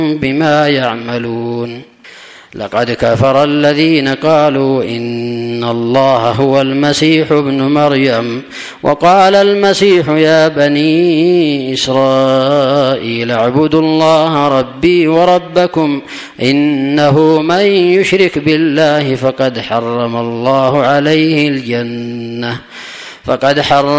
بما يعملون. لقد كفر الذين قالوا إن الله هو المسيح ابن مريم وقال المسيح يا بني إسرائيل اعبدوا الله ربي وربكم إنه من يشرك بالله فقد حرم الله عليه الجنة